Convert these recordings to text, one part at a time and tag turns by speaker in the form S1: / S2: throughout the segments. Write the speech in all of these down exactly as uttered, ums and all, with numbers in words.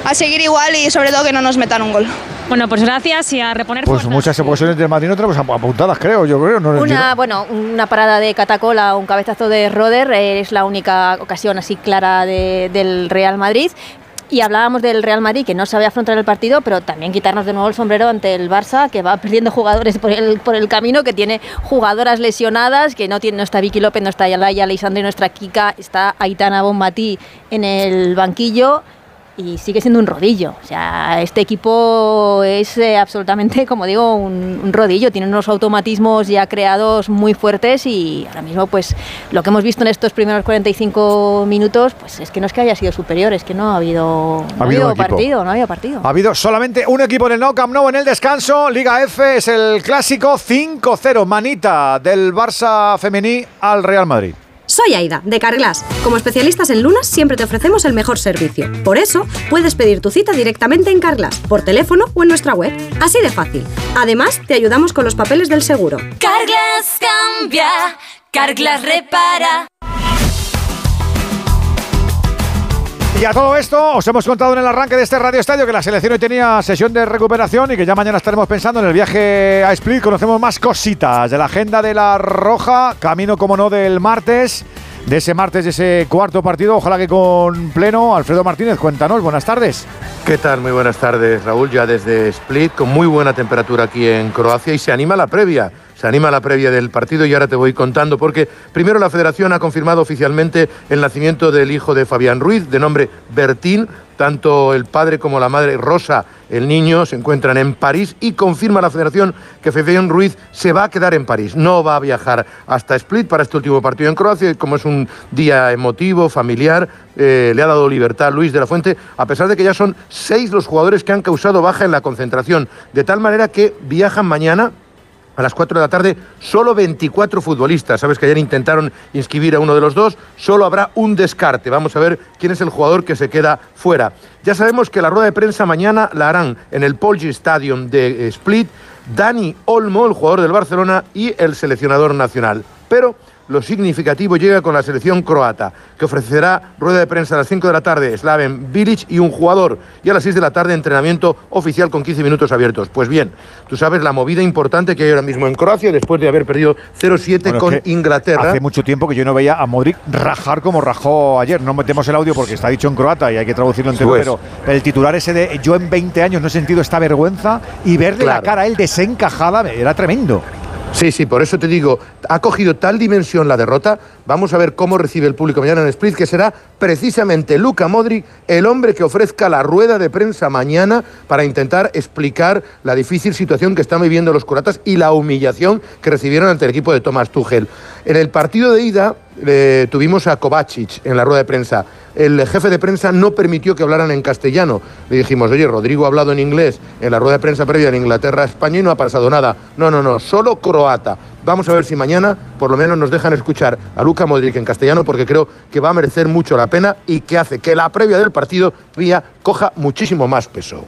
S1: a seguir igual y sobre todo que no nos metan un gol.
S2: Bueno, pues gracias y a reponer
S3: Pues
S2: fuerzas.
S3: muchas ocasiones del Madrid no tenemos apuntadas, creo, yo creo. No,
S4: una,
S3: yo,
S4: bueno, una parada de Catacola, un cabezazo de Roder, eh, es la única ocasión así clara de, del Real Madrid. Y hablábamos del Real Madrid, que no sabe afrontar el partido, pero también quitarnos de nuevo el sombrero ante el Barça, que va perdiendo jugadores por el, por el camino, que tiene jugadoras lesionadas, que no, tiene, no está Vicky López, no está Yalaya Aleixandre, no está Kika, está Aitana Bonmatí en el banquillo. Y sigue siendo un rodillo. O sea, este equipo es eh, absolutamente, como digo, un, un rodillo. Tiene unos automatismos ya creados muy fuertes y ahora mismo, pues, lo que hemos visto en estos primeros cuarenta y cinco minutos, pues es que no es que haya sido superior, es que no ha habido, no ha habido, habido partido, no ha habido partido.
S3: Ha habido solamente un equipo en el Nou Camp Nou en el descanso. Liga F es el clásico cinco cero. Manita del Barça femení al Real Madrid.
S5: Soy Aida, de Carglass. Como especialistas en lunas, siempre te ofrecemos el mejor servicio. Por eso, puedes pedir tu cita directamente en Carglass, por teléfono o en nuestra web. Así de fácil. Además, te ayudamos con los papeles del seguro.
S6: Carglass cambia, Carglass repara.
S3: Y a todo esto os hemos contado en el arranque de este Radio Estadio que la selección hoy tenía sesión de recuperación y que ya mañana estaremos pensando en el viaje a Split. Conocemos más cositas de la agenda de la Roja, camino como no del martes, de ese martes, de ese cuarto partido, ojalá que con pleno. Alfredo Martínez, cuéntanos, buenas tardes.
S7: ¿Qué tal? Muy buenas tardes, Raúl, ya desde Split, con muy buena temperatura aquí en Croacia y se anima la previa. Se anima la previa del partido y ahora te voy contando porque primero la Federación ha confirmado oficialmente el nacimiento del hijo de Fabián Ruiz, de nombre Bertín. Tanto el padre como la madre Rosa, el niño, se encuentran en París y confirma la Federación que Fabián Ruiz se va a quedar en París. No va a viajar hasta Split para este último partido en Croacia y como es un día emotivo, familiar, eh, le ha dado libertad Luis de la Fuente, a pesar de que ya son seis los jugadores que han causado baja en la concentración, de tal manera que viajan mañana a las cuatro de la tarde, solo veinticuatro futbolistas. Sabes que ayer intentaron inscribir a uno de los dos, solo habrá un descarte. Vamos a ver quién es el jugador que se queda fuera. Ya sabemos que la rueda de prensa mañana la harán en el Polji Stadium de Split Dani Olmo, el jugador del Barcelona, y el seleccionador nacional. Pero lo significativo llega con la selección croata, que ofrecerá rueda de prensa a las cinco de la tarde, Slaven Bilic y un jugador, y a las seis de la tarde entrenamiento oficial con quince minutos abiertos. Pues bien, tú sabes la movida importante que hay ahora mismo en Croacia, después de haber perdido cero siete bueno, con Inglaterra.
S3: Hace mucho tiempo que yo no veía a Modric rajar como rajó ayer. No metemos el audio porque está dicho en croata y hay que traducirlo entero, pues. pero el titular ese de yo en veinte años no he sentido esta vergüenza y verle claro. la cara a él desencajada era tremendo.
S7: Sí, sí, por eso te digo, ha cogido tal dimensión la derrota. Vamos a ver cómo recibe el público mañana en Split, que será precisamente Luka Modric el hombre que ofrezca la rueda de prensa mañana para intentar explicar la difícil situación que están viviendo los croatas y la humillación que recibieron ante el equipo de Thomas Tuchel. En el partido de ida eh, tuvimos a Kovacic en la rueda de prensa. El jefe de prensa no permitió que hablaran en castellano. Le dijimos, oye, Rodrigo ha hablado en inglés en la rueda de prensa previa en Inglaterra-España y no ha pasado nada. No, no, no, solo croata. Vamos a ver si mañana por lo menos nos dejan escuchar a Luka Modric en castellano porque creo que va a merecer mucho la pena y que hace que la previa del partido vía coja muchísimo más peso.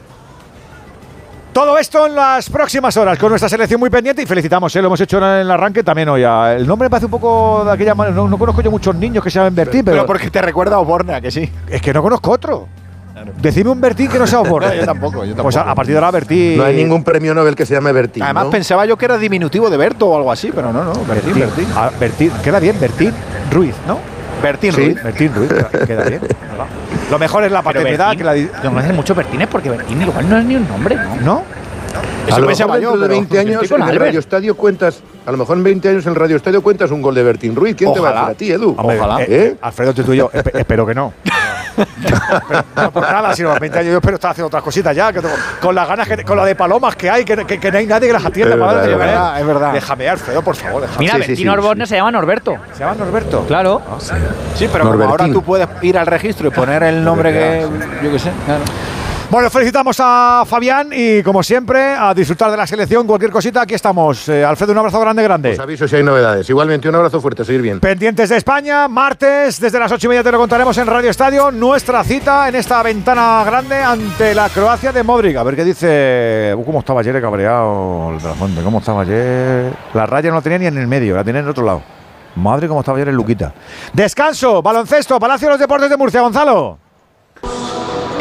S3: Todo esto en las próximas horas con nuestra selección muy pendiente y felicitamos, ¿eh? Lo hemos hecho en el arranque también hoy. El nombre me parece un poco de aquella manera. No, no conozco yo muchos niños que se llamen Bertín, pero,
S8: pero porque te recuerda a Oborna, que sí.
S3: Es que no conozco otro. Claro. Decime un Bertín que no sea Oborna.
S8: yo tampoco, yo tampoco.
S3: Pues a, a partir de ahora Bertín.
S7: No hay ningún premio Nobel que se llame Bertín.
S8: Además
S7: ¿no?
S8: pensaba yo que era diminutivo de Berto o algo así, pero no, no. Bertín,
S3: Bertín.
S8: Bertín.
S3: Ah, Bertín. Queda bien, Bertín Ruiz, ¿no?
S8: Bertín
S3: sí,
S8: Ruiz.
S3: Bertín Ruiz, queda bien. Lo mejor es la paternidad.
S9: Que la no me hacen mucho Bertines porque Bertín igual no es ni un nombre, ¿no?
S3: ¿No?
S7: Eso a lo mejor dentro de veinte años en el Radio Estadio cuentas, a lo mejor en veinte años en el Radio Estadio cuentas un gol de Bertín Ruiz. ¿Quién
S3: Ojalá.
S7: te va a hacer a ti, Edu?
S3: Hombre,
S7: Ojalá.
S3: Eh, ¿Eh? Alfredo, tú y yo, esp espero que no. pero, no por nada, sino a veinte años yo espero estar haciendo otras cositas ya, que tengo, con las ganas, que, con la de palomas que hay, que, que, que no hay nadie que las atienda.
S8: Es verdad, es verdad, es verdad.
S3: Déjame, Alfredo, por favor. Déjame.
S9: Mira,
S3: Sí,
S9: Bertín
S3: sí, sí,
S9: Osborne
S3: sí.
S9: se llama Norberto.
S3: ¿Se llama Norberto?
S9: Claro.
S3: Ah, sí.
S8: sí, pero como ahora tú puedes ir al registro y poner el nombre que yo qué sé. Claro.
S3: Bueno, felicitamos a Fabián y, como siempre, a disfrutar de la selección. Cualquier cosita, aquí estamos. Eh, Alfredo, un abrazo grande, grande.
S7: Os aviso si hay novedades. Igualmente, un abrazo fuerte, seguir bien.
S3: Pendientes de España, martes, desde las ocho y media te lo contaremos en Radio Estadio. Nuestra cita en esta ventana grande ante la Croacia de Modric. A ver qué dice. Uh, ¿Cómo estaba ayer el cabreado el de la Fuente? ¿Cómo estaba ayer? La raya no la tenía ni en el medio, la tenía en el otro lado. Madre, cómo estaba ayer el Luquita. Descanso, baloncesto, Palacio de los Deportes de Murcia, Gonzalo.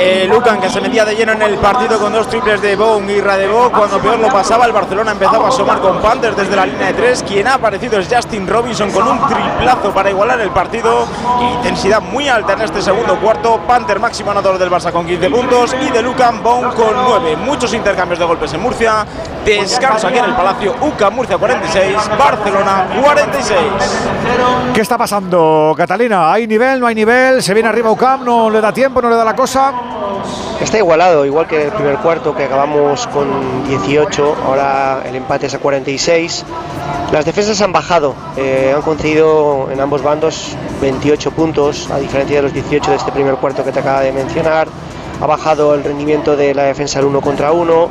S8: Eh, Lucan, que se metía de lleno en el partido con dos triples de Boum y Radebó. Cuando peor lo pasaba, el Barcelona empezaba a asomar con Panthers desde la línea de tres. Quien ha aparecido es Justin Robinson con un triplazo para igualar el partido. Intensidad muy alta en este segundo cuarto. Panther máximo anotador del Barça con quince puntos y de Lucan Boum con nueve. Muchos intercambios de golpes en Murcia. Descanso aquí en el Palacio. U C A M Murcia cuarenta y seis, Barcelona cuarenta y seis.
S3: ¿Qué está pasando, Catalina? ¿Hay nivel, no hay nivel? ¿Se viene arriba U C A M? ¿No le da tiempo, no le da la cosa?
S10: Está igualado, igual que el primer cuarto, que acabamos con dieciocho, ahora el empate es a cuarenta y seis. Las defensas han bajado, eh, han concedido en ambos bandos veintiocho puntos, a diferencia de los dieciocho de este primer cuarto que te acaba de mencionar. Ha bajado el rendimiento de la defensa al uno contra uno,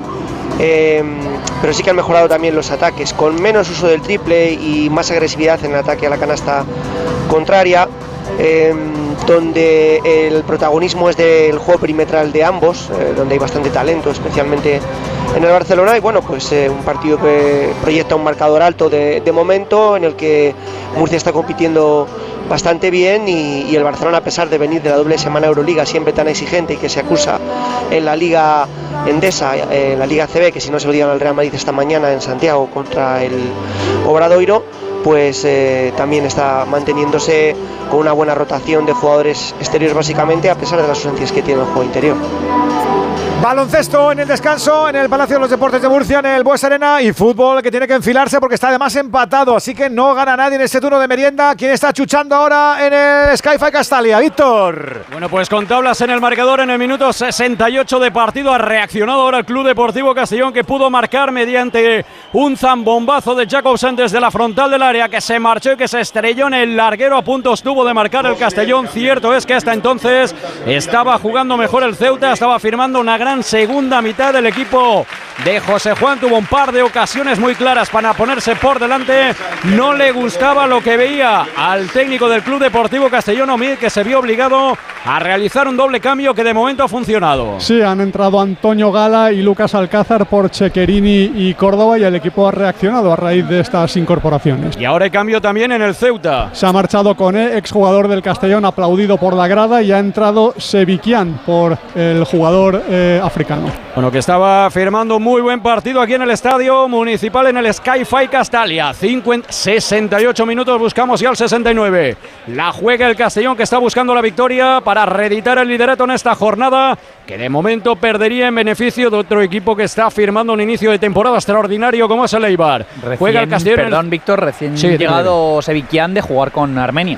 S10: eh, pero sí que han mejorado también los ataques, con menos uso del triple y más agresividad en el ataque a la canasta contraria. Eh, donde el protagonismo es del juego perimetral de ambos, eh, donde hay bastante talento, especialmente en el Barcelona, y bueno, pues eh, un partido que proyecta un marcador alto de, de momento, en el que Murcia está compitiendo bastante bien y, y el Barcelona, a pesar de venir de la doble semana Euroliga siempre tan exigente y que se acusa en la Liga Endesa, en la Liga A C B, que si no se lo digan al Real Madrid esta mañana en Santiago contra el Obradoiro, pues eh, también está manteniéndose con una buena rotación de jugadores exteriores básicamente, a pesar de las ausencias que tiene el juego interior.
S3: Baloncesto en el descanso, en el Palacio de los Deportes de Murcia, en el Bues Arena, y fútbol que tiene que enfilarse porque está además empatado, así que no gana nadie en este turno de merienda. ¿Quién está chuchando ahora en el Sky-Fi Castalia? Víctor.
S11: Bueno, pues con tablas en el marcador en el minuto sesenta y ocho de partido. Ha reaccionado ahora el Club Deportivo Castellón, que pudo marcar mediante un zambombazo de Jacobsen desde la frontal del área, que se marchó y que se estrelló en el larguero. A punto estuvo de marcar el Castellón. Cierto es que hasta entonces estaba jugando mejor el Ceuta, estaba firmando una gran segunda mitad del equipo de José Juan. Tuvo un par de ocasiones muy claras para ponerse por delante. No le gustaba lo que veía al técnico del Club Deportivo Castellón, Omid, que se vio obligado a realizar un doble cambio que de momento ha funcionado.
S12: Sí, han entrado Antonio Gala y Lucas Alcázar por Chequerini y Córdoba, y el equipo ha reaccionado a raíz de estas incorporaciones.
S11: Y ahora hay cambio también en el Ceuta.
S12: Se ha marchado Koné, exjugador del Castellón, aplaudido por la grada, y ha entrado Sevikian por el jugador eh, africano.
S11: Bueno, que estaba firmando un muy buen partido aquí en el Estadio Municipal, en el Sky-Fi Castalia. cincuenta, sesenta y ocho minutos, buscamos ya el sesenta y nueve. La juega el Castellón, que está buscando la victoria para reeditar el liderato en esta jornada, que de momento perdería en beneficio de otro equipo que está firmando un inicio de temporada extraordinario como es el Eibar.
S9: Recién,
S11: juega el Castellón.
S9: Perdón,
S11: el...
S9: Víctor, recién
S11: sí,
S9: llegado Sevikian de jugar con Armenia.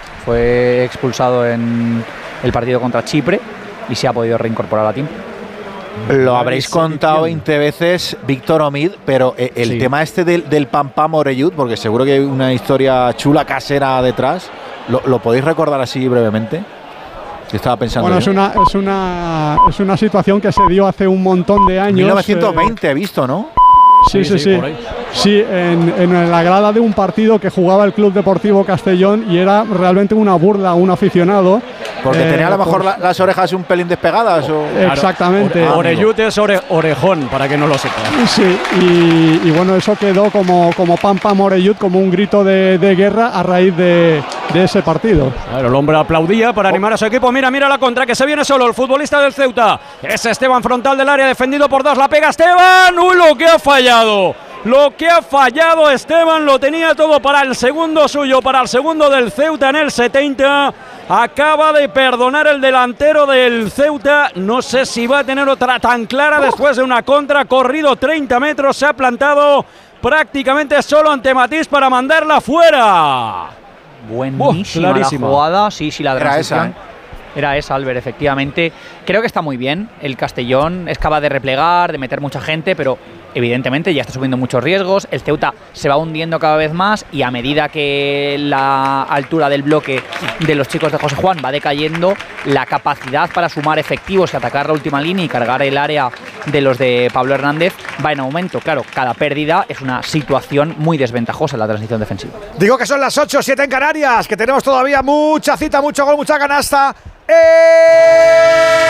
S9: Fue expulsado en el partido contra Chipre y se ha podido reincorporar a tiempo.
S8: Lo habréis contado veinte veces, Víctor Omid, pero el sí. tema este del, del Pam Pam Oreyud, porque seguro que hay una historia chula casera detrás, ¿lo, lo podéis recordar así brevemente? Estaba pensando.
S12: Bueno, es una, es, una, es una situación que se dio hace un montón de años.
S8: mil novecientos veinte, he visto, ¿no?
S12: Sí, sí, sí. Sí, sí en, en la grada de un partido que jugaba el Club Deportivo Castellón, y era realmente una burla a un aficionado.
S8: Porque eh, tenía a lo mejor
S12: por...
S8: la, las orejas un pelín despegadas. O...
S12: Exactamente.
S11: Claro, Oreyud es ore, orejón, para que no lo sepa.
S12: Sí, y, y bueno, eso quedó como, como Pam Pam Oreyud, como un grito de, de guerra a raíz de, de ese partido.
S11: Claro, el hombre aplaudía para animar a su equipo. Mira, mira la contra, que se viene solo el futbolista del Ceuta. Es Esteban, frontal del área, defendido por dos. La pega Esteban. ¡Uy, lo que ha fallado! Lo que ha fallado Esteban, lo tenía todo para el segundo suyo, para el segundo del Ceuta en el setenta. Acaba de perdonar el delantero del Ceuta. No sé si va a tener otra tan clara después de una contra. Corrido treinta metros, se ha plantado prácticamente solo ante Matís para mandarla fuera.
S9: Buenísima la jugada, sí, sí, la
S8: Era esa, ¿eh?
S9: Era esa, Albert, efectivamente. Creo que está muy bien. El Castellón es capaz de replegar, de meter mucha gente, pero evidentemente ya está subiendo muchos riesgos. El Ceuta se va hundiendo cada vez más, y a medida que la altura del bloque de los chicos de José Juan va decayendo, la capacidad para sumar efectivos y atacar la última línea y cargar el área de los de Pablo Hernández va en aumento. Claro, cada pérdida es una situación muy desventajosa en la transición defensiva.
S3: Digo que son las ocho, siete en Canarias, que tenemos todavía mucha cita, mucho gol, mucha canasta. ¡Eh!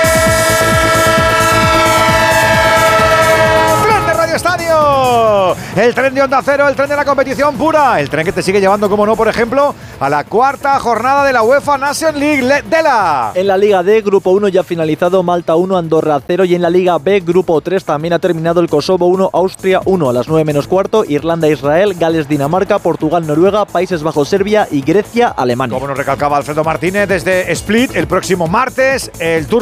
S3: Estadio El tren de Onda Cero, el tren de la competición pura. El tren que te sigue llevando, como no, por ejemplo, a la cuarta jornada de la UEFA Nations League. Le- Dela.
S13: En la Liga D, Grupo uno ya ha finalizado, Malta uno, Andorra cero. Y en la Liga B, Grupo tres también ha terminado, el Kosovo uno, Austria uno. A las nueve menos cuarto, Irlanda-Israel, Gales-Dinamarca, Portugal-Noruega, Países Bajos-Serbia y Grecia-Alemania.
S3: Como nos recalcaba Alfredo Martínez desde Split, el próximo martes, el turno